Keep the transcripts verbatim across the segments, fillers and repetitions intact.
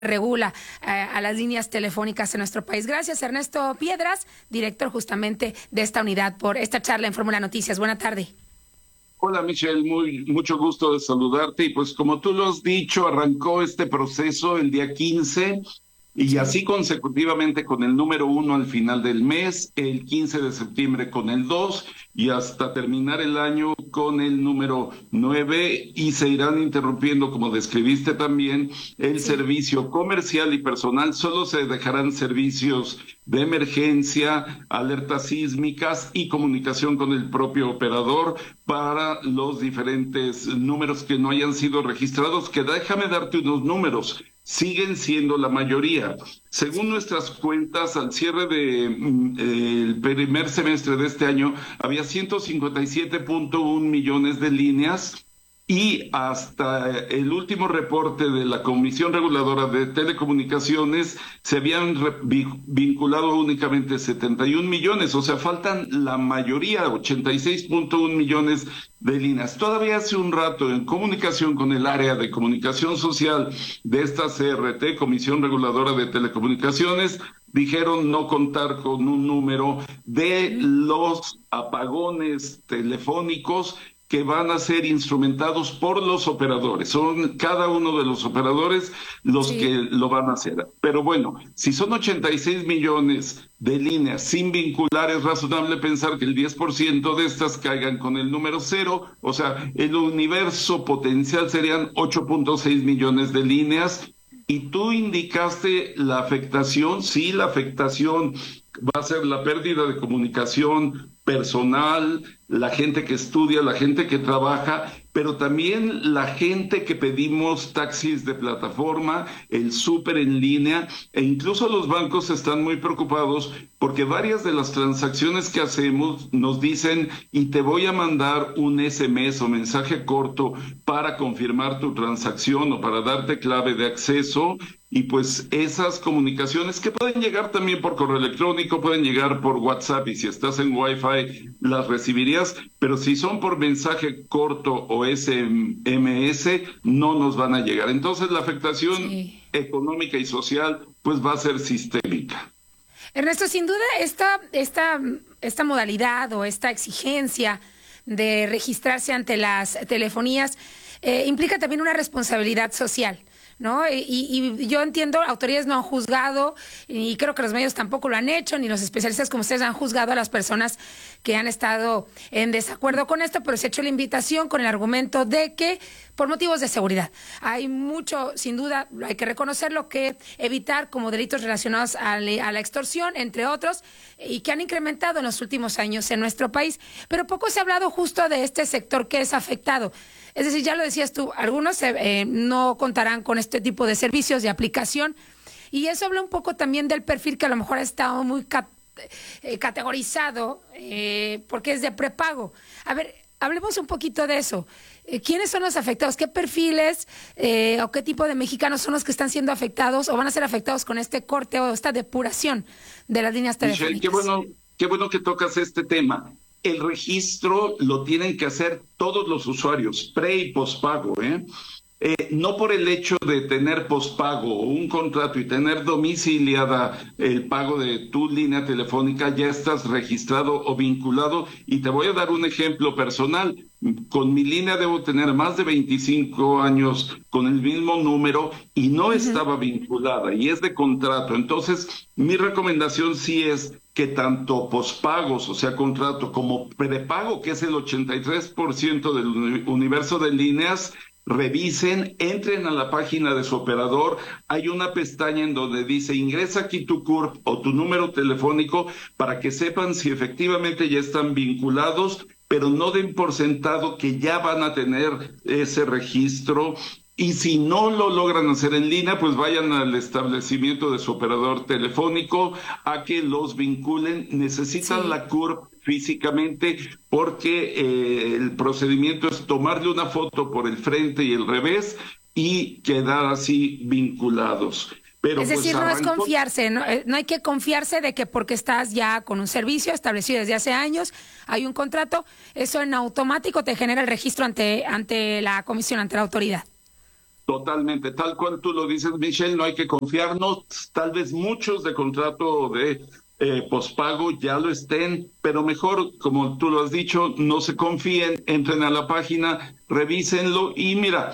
regula eh, a las líneas telefónicas en nuestro país. Gracias, Ernesto Piedras, director justamente de esta unidad, por esta charla en Fórmula Noticias. Buena tarde. Hola, Michelle, muy, mucho gusto de saludarte. Y pues como tú lo has dicho, arrancó este proceso el día quince y así consecutivamente con el número uno al final del mes, el quince de septiembre con el dos y hasta terminar el año con el número nueve, y se irán interrumpiendo, como describiste también, el Sí. servicio comercial y personal. Solo se dejarán servicios de emergencia, alertas sísmicas y comunicación con el propio operador para los diferentes números que no hayan sido registrados, que déjame darte unos números. Siguen siendo la mayoría. Según nuestras cuentas, al cierre de mm, el primer semestre de este año, había ciento cincuenta y siete punto uno millones de líneas, y hasta el último reporte de la Comisión Reguladora de Telecomunicaciones se habían vinculado únicamente setenta y un millones, o sea, faltan la mayoría, ochenta y seis punto uno millones de líneas. Todavía hace un rato, en comunicación con el área de comunicación social de esta C R T, Comisión Reguladora de Telecomunicaciones, dijeron no contar con un número de los apagones telefónicos que van a ser instrumentados por los operadores. Son cada uno de los operadores los sí. que lo van a hacer. Pero bueno, si son ochenta y seis millones de líneas sin vincular, es razonable pensar que el diez por ciento de estas caigan con el número cero, o sea, el universo potencial serían ocho punto seis millones de líneas. Y tú indicaste la afectación. Sí, la afectación va a ser la pérdida de comunicación personal, la gente que estudia, la gente que trabaja, pero también la gente que pedimos taxis de plataforma, el súper en línea, e incluso los bancos están muy preocupados porque varias de las transacciones que hacemos nos dicen: y te voy a mandar un S M S o mensaje corto para confirmar tu transacción o para darte clave de acceso. Y pues esas comunicaciones, que pueden llegar también por correo electrónico, pueden llegar por WhatsApp, y si estás en Wi-Fi las recibirías, pero si son por mensaje corto o S M S, no nos van a llegar. Entonces la afectación sí. económica y social pues va a ser sistémica. Ernesto, sin duda esta, esta, esta modalidad o esta exigencia de registrarse ante las telefonías eh, implica también una responsabilidad social, ¿no? Y, y yo entiendo, autoridades no han juzgado, y creo que los medios tampoco lo han hecho, ni los especialistas como ustedes han juzgado a las personas que han estado en desacuerdo con esto, pero se ha hecho la invitación con el argumento de que por motivos de seguridad hay mucho, sin duda, hay que reconocerlo, que evitar, como delitos relacionados a la, a la extorsión, entre otros, y que han incrementado en los últimos años en nuestro país, pero poco se ha hablado justo de este sector que es afectado. Es decir, ya lo decías tú, algunos eh, no contarán con este tipo de servicios de aplicación, y eso habla un poco también del perfil que a lo mejor ha estado muy cat eh, categorizado eh, porque es de prepago. A ver, hablemos un poquito de eso. Eh, ¿Quiénes son los afectados? ¿Qué perfiles eh, o qué tipo de mexicanos son los que están siendo afectados o van a ser afectados con este corte o esta depuración de las líneas telefónicas? Michelle, qué bueno, qué bueno que tocas este tema. El registro lo tienen que hacer todos los usuarios, pre y pospago, ¿eh? Eh, no por el hecho de tener pospago o un contrato y tener domiciliada el pago de tu línea telefónica, ya estás registrado o vinculado. Y te voy a dar un ejemplo personal. Con mi línea debo tener más de veinticinco años con el mismo número y no uh-huh. estaba vinculada, y es de contrato. Entonces, mi recomendación sí es que tanto pospagos, o sea, contrato, como prepago, que es el ochenta y tres por ciento del universo de líneas, revisen, entren a la página de su operador. Hay una pestaña en donde dice: ingresa aquí tu C U R P o tu número telefónico, para que sepan si efectivamente ya están vinculados, pero no den por sentado que ya van a tener ese registro. Y si no lo logran hacer en línea, pues vayan al establecimiento de su operador telefónico a que los vinculen. Necesitan sí. la C U R P físicamente, porque eh, el procedimiento es tomarle una foto por el frente y el revés y quedar así vinculados. Pero es decir, pues, no arrancó... es confiarse, no, no hay que confiarse de que porque estás ya con un servicio establecido desde hace años, hay un contrato, eso en automático te genera el registro ante, ante la comisión, ante la autoridad. Totalmente, tal cual tú lo dices, Michelle, no hay que confiarnos. Tal vez muchos de contrato de eh, pospago ya lo estén, pero mejor, como tú lo has dicho, no se confíen, entren a la página, revísenlo y mira,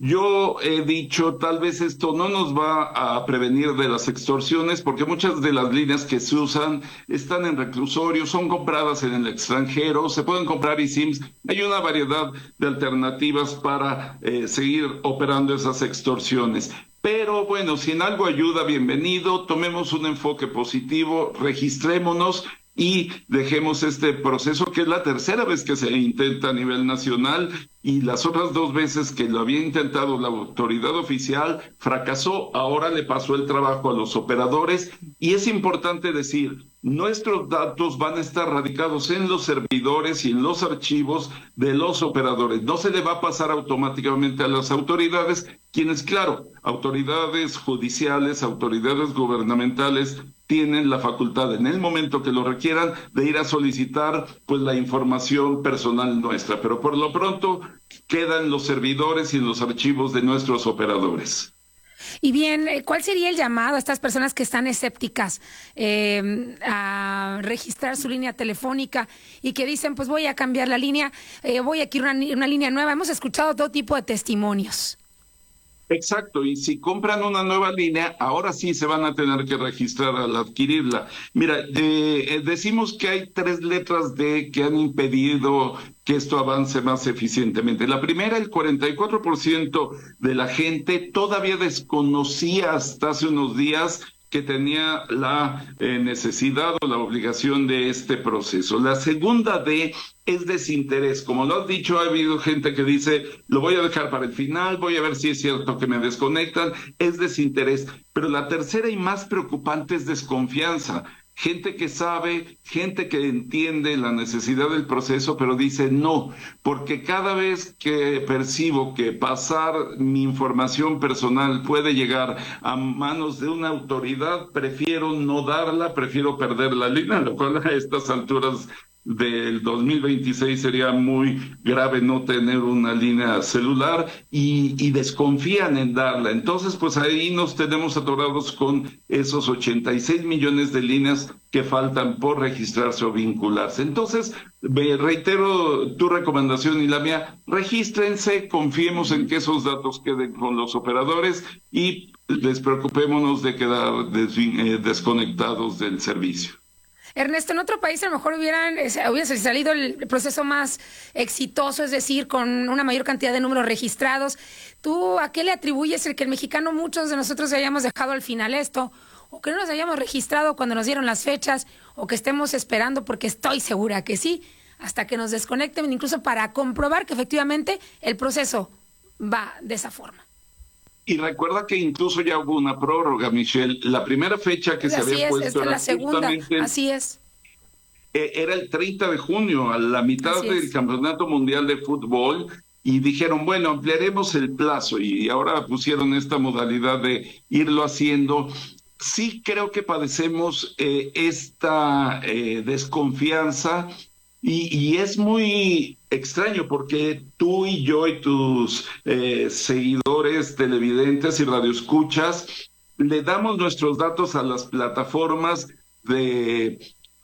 yo he dicho, tal vez esto no nos va a prevenir de las extorsiones, porque muchas de las líneas que se usan están en reclusorios, son compradas en el extranjero, se pueden comprar eSIMs, hay una variedad de alternativas para eh, seguir operando esas extorsiones. Pero bueno, si en algo ayuda, bienvenido, tomemos un enfoque positivo, registrémonos y dejemos este proceso, que es la tercera vez que se intenta a nivel nacional y las otras dos veces que lo había intentado la autoridad oficial fracasó. Ahora le pasó el trabajo a los operadores y es importante decir, nuestros datos van a estar radicados en los servidores y en los archivos de los operadores. No se le va a pasar automáticamente a las autoridades, quienes, claro, autoridades judiciales, autoridades gubernamentales, tienen la facultad en el momento que lo requieran de ir a solicitar pues la información personal nuestra, pero por lo pronto quedan los servidores y los archivos de nuestros operadores. Y bien, ¿cuál sería el llamado a estas personas que están escépticas eh, a registrar su línea telefónica y que dicen, pues voy a cambiar la línea, eh, voy a adquirir una, una línea nueva? Hemos escuchado todo tipo de testimonios. Exacto, y si compran una nueva línea, ahora sí se van a tener que registrar al adquirirla. Mira, eh, decimos que hay tres letras D que han impedido que esto avance más eficientemente. La primera, el cuarenta y cuatro por ciento de la gente todavía desconocía hasta hace unos días que tenía la eh, necesidad o la obligación de este proceso. La segunda D es desinterés. Como lo has dicho, ha habido gente que dice, lo voy a dejar para el final, voy a ver si es cierto que me desconectan. Es desinterés. Pero la tercera y más preocupante es desconfianza. Gente que sabe, gente que entiende la necesidad del proceso, pero dice no, porque cada vez que percibo que pasar mi información personal puede llegar a manos de una autoridad, prefiero no darla, prefiero perder la línea, lo cual a estas alturas del dos mil veintiséis sería muy grave no tener una línea celular y, y desconfían en darla. Entonces, pues ahí nos tenemos atorados con esos ochenta y seis millones de líneas que faltan por registrarse o vincularse. Entonces, me reitero tu recomendación y la mía, regístrense, confiemos en que esos datos queden con los operadores y despreocupémonos de quedar des, eh, desconectados del servicio. Ernesto, en otro país a lo mejor hubieran, hubiese salido el proceso más exitoso, es decir, con una mayor cantidad de números registrados. ¿Tú a qué le atribuyes el que el mexicano, muchos de nosotros hayamos dejado al final esto, o que no nos hayamos registrado cuando nos dieron las fechas, o que estemos esperando, porque estoy segura que sí, hasta que nos desconecten, incluso para comprobar que efectivamente el proceso va de esa forma? Y recuerda que incluso ya hubo una prórroga, Michelle. La primera fecha que Así se había es, puesto esta es era la segunda, justamente, así es. eh, era el treinta de junio, a la mitad Así del es. Campeonato Mundial de Fútbol, y dijeron, bueno, ampliaremos el plazo, y ahora pusieron esta modalidad de irlo haciendo. Sí creo que padecemos eh, esta eh, desconfianza. Y, y es muy extraño porque tú y yo y tus eh, seguidores, televidentes y radioescuchas, le damos nuestros datos a las plataformas de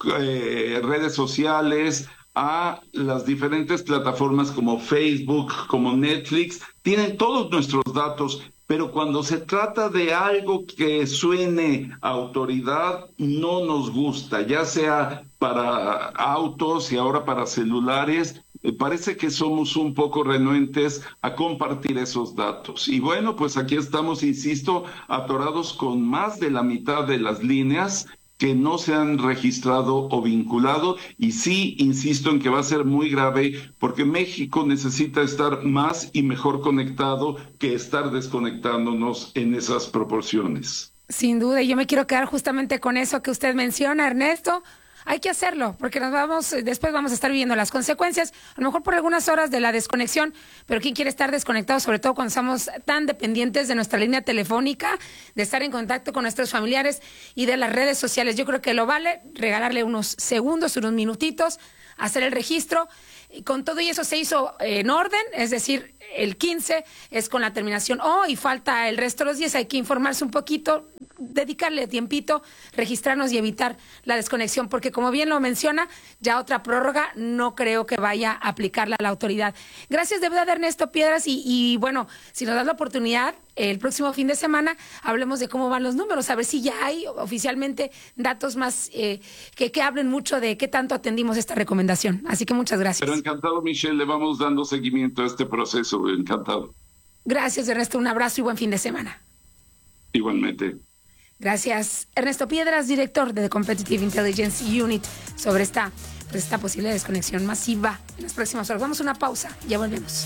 eh, redes sociales, a las diferentes plataformas como Facebook, como Netflix, tienen todos nuestros datos, pero cuando se trata de algo que suene a autoridad, no nos gusta, ya sea para autos y ahora para celulares. Eh, parece que somos un poco renuentes a compartir esos datos. Y bueno, pues aquí estamos, insisto, atorados con más de la mitad de las líneas que no se han registrado o vinculado, y sí insisto en que va a ser muy grave porque México necesita estar más y mejor conectado que estar desconectándonos en esas proporciones. Sin duda, y yo me quiero quedar justamente con eso que usted menciona, Ernesto. Hay que hacerlo, porque nos vamos, después vamos a estar viviendo las consecuencias, a lo mejor por algunas horas de la desconexión, pero ¿quién quiere estar desconectado? Sobre todo cuando estamos tan dependientes de nuestra línea telefónica, de estar en contacto con nuestros familiares y de las redes sociales. Yo creo que lo vale regalarle unos segundos, unos minutitos, hacer el registro. Y con todo y eso se hizo en orden, es decir, el quince es con la terminación O y falta el resto de los días. Hay que informarse un poquito, dedicarle tiempito, registrarnos y evitar la desconexión, porque como bien lo menciona, ya otra prórroga no creo que vaya a aplicarla la autoridad. Gracias de verdad, Ernesto Piedras, y, y bueno, si nos das la oportunidad, el próximo fin de semana hablemos de cómo van los números, a ver si ya hay oficialmente datos más eh, que, que hablen mucho de qué tanto atendimos esta recomendación. Así que muchas gracias. Pero encantado, Michelle, le vamos dando seguimiento a este proceso, encantado. Gracias, Ernesto, un abrazo y buen fin de semana. Igualmente. Gracias, Ernesto Piedras, director de The Competitive Intelligence Unit, sobre esta, pues esta posible desconexión masiva en las próximas horas. Vamos a una pausa, ya volvemos.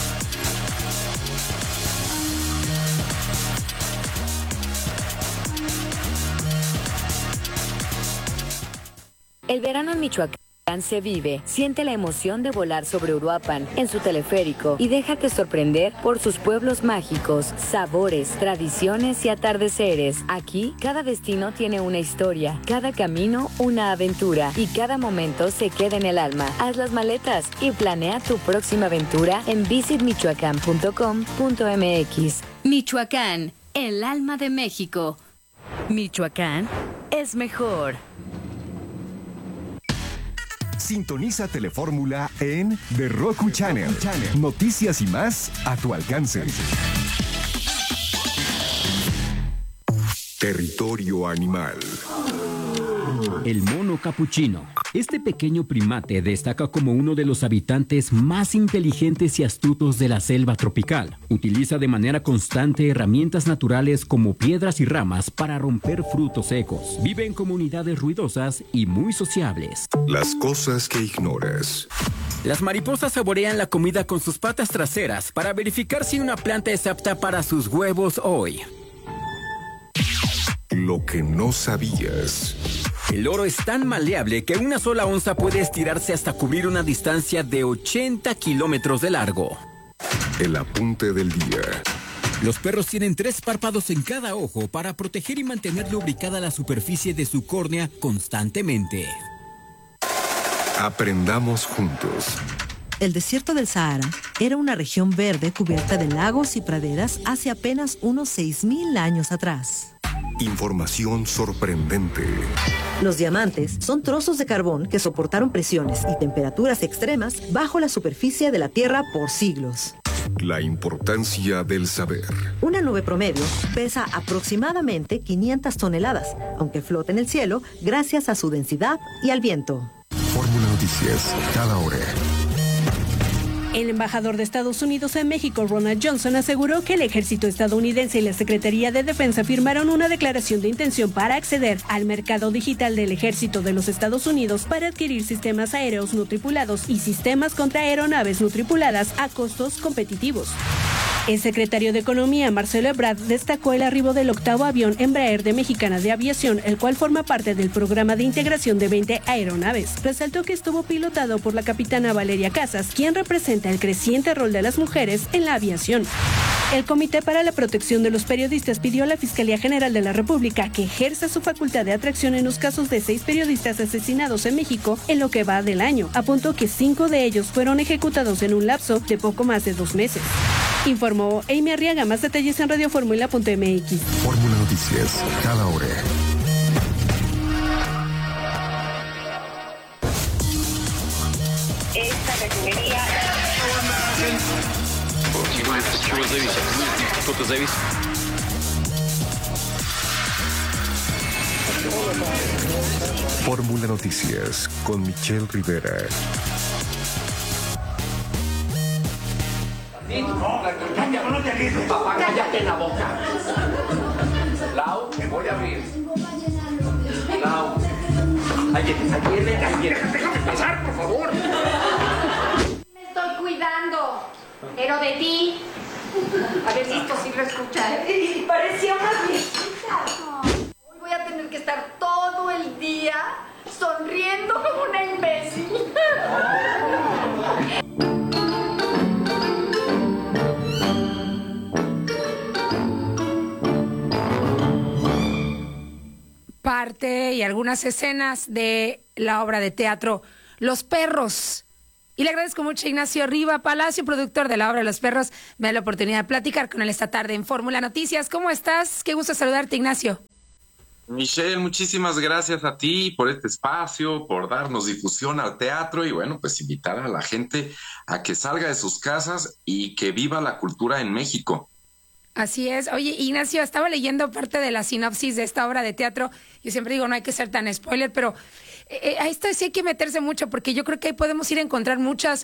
El verano en Michoacán se vive. Siente la emoción de volar sobre Uruapan en su teleférico y déjate sorprender por sus pueblos mágicos, sabores, tradiciones y atardeceres. Aquí, cada destino tiene una historia, cada camino una aventura y cada momento se queda en el alma. Haz las maletas y planea tu próxima aventura en visit michoacán punto com punto m x. Michoacán, el alma de México. Michoacán es mejor. Sintoniza Telefórmula en The Roku Channel. Noticias y más a tu alcance. Territorio animal. El mono capuchino. Este pequeño primate destaca como uno de los habitantes más inteligentes y astutos de la selva tropical. Utiliza de manera constante herramientas naturales como piedras y ramas para romper frutos secos. Vive en comunidades ruidosas y muy sociables. Las cosas que ignoras. Las mariposas saborean la comida con sus patas traseras para verificar si una planta es apta para sus huevos hoy. Lo que no sabías. El oro es tan maleable que una sola onza puede estirarse hasta cubrir una distancia de ochenta kilómetros de largo. El apunte del día. Los perros tienen tres párpados en cada ojo para proteger y mantener lubricada la superficie de su córnea constantemente. Aprendamos juntos. El desierto del Sahara era una región verde cubierta de lagos y praderas hace apenas unos seis mil años atrás. Información sorprendente. Los diamantes son trozos de carbón que soportaron presiones y temperaturas extremas bajo la superficie de la Tierra por siglos. La importancia del saber. Una nube promedio pesa aproximadamente quinientas toneladas, aunque flota en el cielo gracias a su densidad y al viento. Fórmula Noticias, cada hora. El embajador de Estados Unidos en México, Ronald Johnson, aseguró que el ejército estadounidense y la Secretaría de Defensa firmaron una declaración de intención para acceder al mercado digital del ejército de los Estados Unidos para adquirir sistemas aéreos no tripulados y sistemas contra aeronaves no tripuladas a costos competitivos. El secretario de Economía, Marcelo Ebrard, destacó el arribo del octavo avión Embraer de Mexicana de Aviación, el cual forma parte del programa de integración de veinte aeronaves. Resaltó que estuvo pilotado por la capitana Valeria Casas, quien representa el creciente rol de las mujeres en la aviación. El Comité para la Protección de los Periodistas pidió a la Fiscalía General de la República que ejerza su facultad de atracción en los casos de seis periodistas asesinados en México en lo que va del año. Apuntó que cinco de ellos fueron ejecutados en un lapso de poco más de dos meses. Informó Amy Arriaga. Más detalles en radioformula punto m x. Fórmula Noticias, cada hora. Esta refinería. Чего зависит? Что-то зависит. Fórmula Noticias con Michelle Rivera. Papá, cállate la boca. Lau, te voy a abrir. Lau. Ahí viene, ahí viene, ahí viene. Déjame pasar, por favor. Me estoy cuidando, pero de ti. A ver si es posible escuchar. Parecía una viejita. Hoy voy a tener que estar todo el día sonriendo como una imbécil. Parte y algunas escenas de la obra de teatro Los perros Y le agradezco mucho a Ignacio Riva Palacio, productor de la obra Los Perros. Me da la oportunidad de platicar con él esta tarde en Fórmula Noticias. ¿Cómo estás? Qué gusto saludarte, Ignacio. Michelle, muchísimas gracias a ti por este espacio, por darnos difusión al teatro y bueno, pues invitar a la gente a que salga de sus casas y que viva la cultura en México. Así es. Oye, Ignacio, estaba leyendo parte de la sinopsis de esta obra de teatro. Yo siempre digo, no hay que ser tan spoiler, pero eh, a esto sí hay que meterse mucho porque yo creo que ahí podemos ir a encontrar muchas,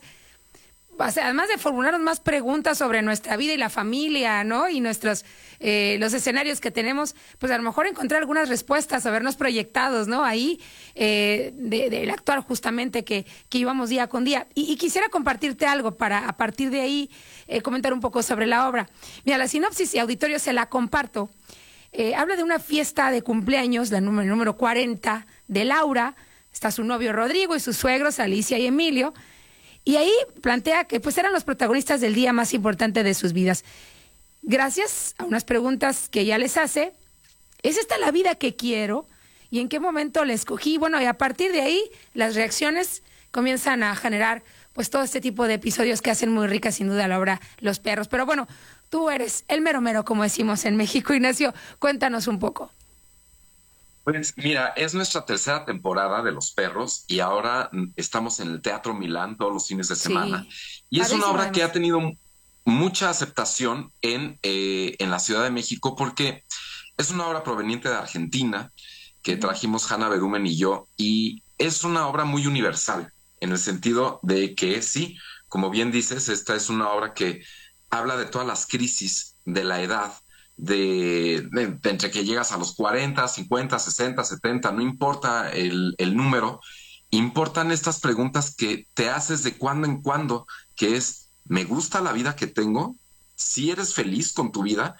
o sea, además de formularnos más preguntas sobre nuestra vida y la familia, ¿no? Y nuestros, eh, los escenarios que tenemos, pues a lo mejor encontrar algunas respuestas, a vernos proyectados, ¿no? Ahí, eh, de, del actuar justamente que, que íbamos día con día. Y, y quisiera compartirte algo para, a partir de ahí, eh, comentar un poco sobre la obra. Mira, la sinopsis y auditorio se la comparto. Eh, habla de una fiesta de cumpleaños, la número, número cuarenta, de Laura. Está su novio Rodrigo y sus suegros Alicia y Emilio. Y ahí plantea que pues eran los protagonistas del día más importante de sus vidas. Gracias a unas preguntas que ella les hace, ¿es esta la vida que quiero? ¿Y en qué momento la escogí? Bueno, y a partir de ahí las reacciones comienzan a generar pues todo este tipo de episodios que hacen muy rica sin duda la obra Los Perros. Pero bueno, tú eres el mero mero, como decimos en México. Ignacio, cuéntanos un poco. Pues mira, es nuestra tercera temporada de Los Perros y ahora estamos en el Teatro Milán todos los fines de semana. Sí, y es una obra además que ha tenido mucha aceptación en, eh, en la Ciudad de México porque es una obra proveniente de Argentina que trajimos Hanna Berumen y yo, y es una obra muy universal en el sentido de que sí, como bien dices, esta es una obra que habla de todas las crisis de la edad. De, de, de entre que llegas a los cuarenta, cincuenta, sesenta, setenta, no importa el, el número, importan estas preguntas que te haces de cuando en cuando, que es, ¿me gusta la vida que tengo? ¿Si eres feliz con tu vida?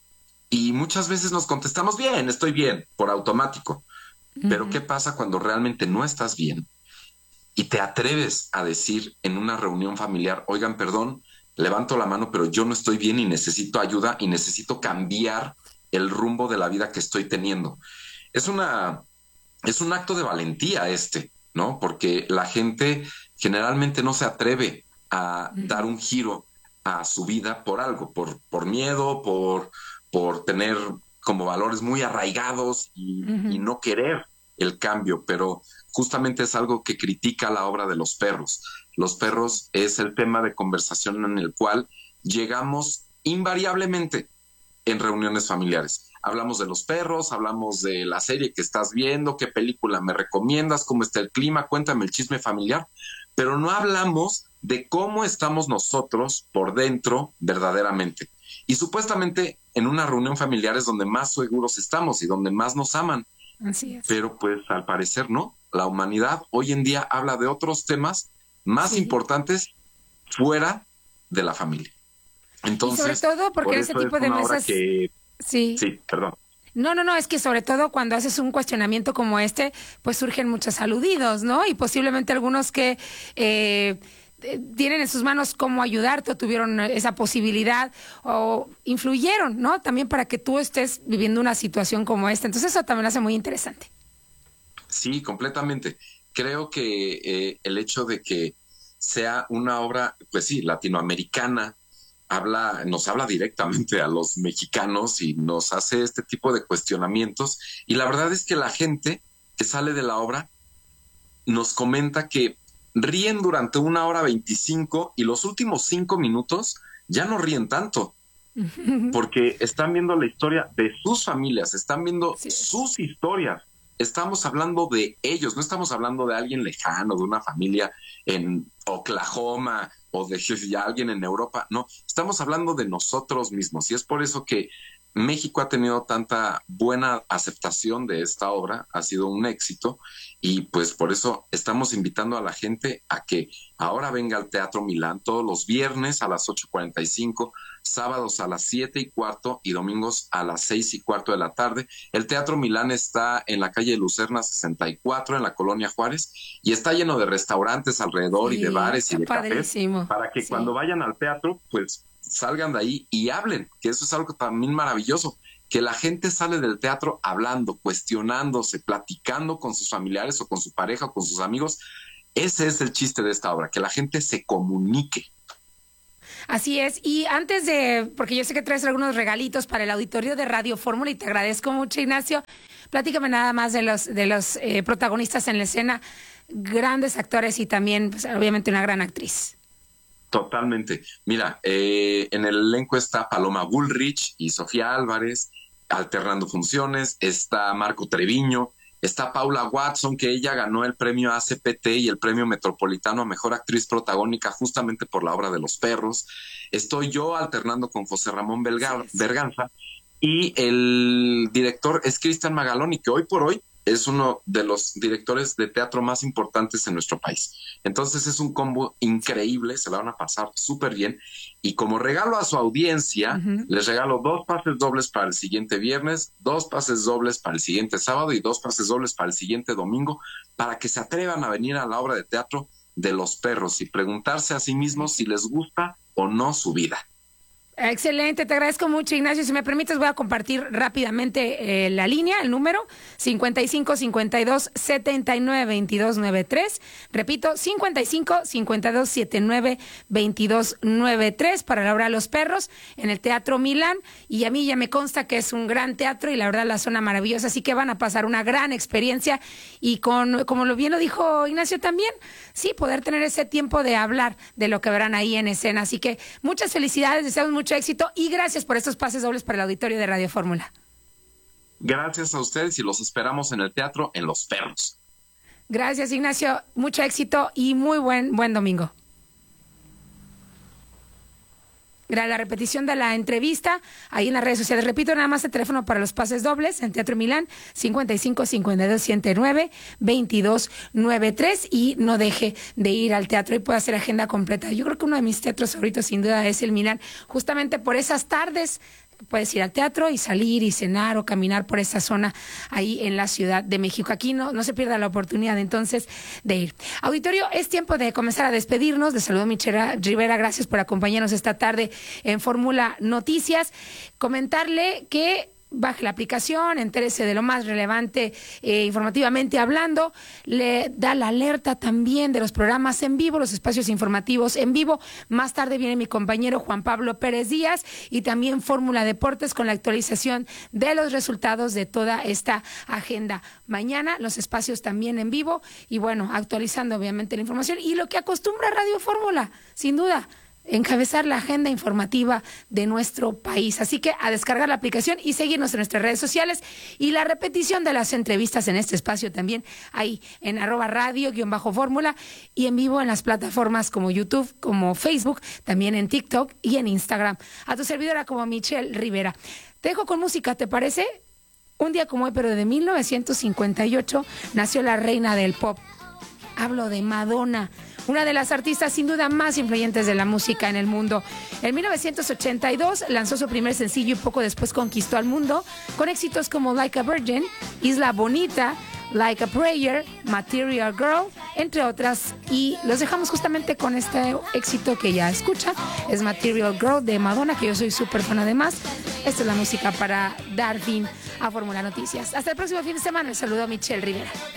Y muchas veces nos contestamos, bien, estoy bien, por automático. Uh-huh. Pero ¿qué pasa cuando realmente no estás bien? Y te atreves a decir en una reunión familiar, oigan, perdón, levanto la mano, pero yo no estoy bien y necesito ayuda y necesito cambiar el rumbo de la vida que estoy teniendo. Es una, es un acto de valentía este, ¿no? Porque la gente generalmente no se atreve a uh-huh. dar un giro a su vida por algo, por, por miedo, por, por tener como valores muy arraigados y, uh-huh. y no querer el cambio, pero justamente es algo que critica la obra de Los Perros. Los Perros es el tema de conversación en el cual llegamos invariablemente en reuniones familiares. Hablamos de los perros, hablamos de la serie que estás viendo, qué película me recomiendas, cómo está el clima, cuéntame el chisme familiar, pero no hablamos de cómo estamos nosotros por dentro verdaderamente. Y supuestamente en una reunión familiar es donde más seguros estamos y donde más nos aman. Así es. Pero pues al parecer no. La humanidad hoy en día habla de otros temas más sí. importantes fuera de la familia. Entonces, y sobre todo porque por ese tipo de mesas que... sí. Sí, perdón. No, no, no, es que sobre todo cuando haces un cuestionamiento como este, pues surgen muchos aludidos, ¿no? Y posiblemente algunos que eh, tienen en sus manos cómo ayudarte o tuvieron esa posibilidad o influyeron, ¿no? También para que tú estés viviendo una situación como esta. Entonces eso también lo hace muy interesante. Sí, completamente. Creo que eh, el hecho de que sea una obra, pues sí, latinoamericana, habla, nos habla directamente a los mexicanos y nos hace este tipo de cuestionamientos. Y la verdad es que la gente que sale de la obra nos comenta que ríen durante una hora veinticinco y los últimos cinco minutos ya no ríen tanto. Porque están viendo la historia de sus familias, están viendo sí. sus historias. Estamos hablando de ellos, no estamos hablando de alguien lejano, de una familia en Oklahoma o de ya alguien en Europa. No, estamos hablando de nosotros mismos y es por eso que México ha tenido tanta buena aceptación de esta obra, ha sido un éxito y pues por eso estamos invitando a la gente a que ahora venga al Teatro Milán todos los viernes a las ocho cuarenta y cinco, sábados a las siete y cuarto y domingos a las seis y cuarto de la tarde. El Teatro Milán está en la calle Lucerna sesenta y cuatro en la Colonia Juárez y está lleno de restaurantes alrededor sí, y de bares y de padrísimo. Cafés para que sí. cuando vayan al teatro pues salgan de ahí y hablen, que eso es algo también maravilloso, que la gente sale del teatro hablando, cuestionándose, platicando con sus familiares o con su pareja o con sus amigos Ese es el chiste de esta obra, que la gente se comunique. Así es, y antes de, porque yo sé que traes algunos regalitos para el auditorio de Radio Fórmula y te agradezco mucho, Ignacio, platícame nada más de los, de los eh, protagonistas en la escena, grandes actores y también, pues, obviamente, una gran actriz. Totalmente. Mira, eh, en el elenco está Paloma Bullrich y Sofía Álvarez, alternando funciones, está Marco Treviño, está Paula Watson, que ella ganó el premio A C P T y el premio Metropolitano a Mejor Actriz Protagónica justamente por la obra de Los Perros. Estoy yo alternando con José Ramón Belgar- sí, sí. Berganza, y el director es Cristian Magaloni, que hoy por hoy es uno de los directores de teatro más importantes en nuestro país. Entonces es un combo increíble, se la van a pasar súper bien. Y como regalo a su audiencia, uh-huh. les regalo dos pases dobles para el siguiente viernes, dos pases dobles para el siguiente sábado y dos pases dobles para el siguiente domingo, para que se atrevan a venir a la obra de teatro de Los Perros y preguntarse a sí mismos si les gusta o no su vida. Excelente, te agradezco mucho, Ignacio. Si me permites, voy a compartir rápidamente eh, la línea, el número cincuenta y cinco, cincuenta y dos, setenta y nueve, veintidós noventa y tres. Repito, cincuenta y cinco, cincuenta y dos, setenta y nueve, veintidós noventa y tres para la obra de Los Perros en el Teatro Milán. Y a mí ya me consta que es un gran teatro y la verdad la zona maravillosa, así que van a pasar una gran experiencia y con, como lo bien lo dijo Ignacio también, sí, poder tener ese tiempo de hablar de lo que verán ahí en escena. Así que muchas felicidades, deseamos mucho mucho éxito y gracias por estos pases dobles para el auditorio de Radio Fórmula. Gracias a ustedes y los esperamos en el teatro en Los Perros. Gracias, Ignacio, mucho éxito y muy buen buen domingo. La repetición de la entrevista ahí en las redes sociales. Repito nada más el teléfono para los pases dobles en Teatro Milán, cincuenta y cinco, cincuenta y dos, setenta y nueve, veintidós noventa y tres, y no deje de ir al teatro y puede hacer agenda completa. Yo creo que uno de mis teatros favoritos sin duda es el Milán, justamente por esas tardes. Puedes ir al teatro y salir y cenar o caminar por esa zona ahí en la Ciudad de México. Aquí no, no se pierda la oportunidad entonces de ir. Auditorio, es tiempo de comenzar a despedirnos. Les saludo Michelle Rivera, gracias por acompañarnos esta tarde en Fórmula Noticias. Comentarle que baje la aplicación, entérese de lo más relevante eh, informativamente hablando, le da la alerta también de los programas en vivo, los espacios informativos en vivo. Más tarde viene mi compañero Juan Pablo Pérez Díaz y también Fórmula Deportes con la actualización de los resultados de toda esta agenda. Mañana los espacios también en vivo y bueno, actualizando obviamente la información y lo que acostumbra Radio Fórmula, sin duda, encabezar la agenda informativa de nuestro país. Así que a descargar la aplicación y seguirnos en nuestras redes sociales y la repetición de las entrevistas en este espacio también ahí en arroba radio guión bajo fórmula y en vivo en las plataformas como YouTube, como Facebook, también en TikTok y en Instagram. A tu servidora como Michelle Rivera. Te dejo con música, ¿te parece? Un día como hoy, pero de mil novecientos cincuenta y ocho, nació la reina del pop. Hablo de Madonna, una de las artistas sin duda más influyentes de la música en el mundo. En mil novecientos ochenta y dos lanzó su primer sencillo y poco después conquistó al mundo con éxitos como Like a Virgin, Isla Bonita, Like a Prayer, Material Girl, entre otras. Y los dejamos justamente con este éxito que ya escucha. Es Material Girl de Madonna, que yo soy súper fan además. Esta es la música para dar fin a Fórmula Noticias. Hasta el próximo fin de semana. El saludo a Michelle Rivera.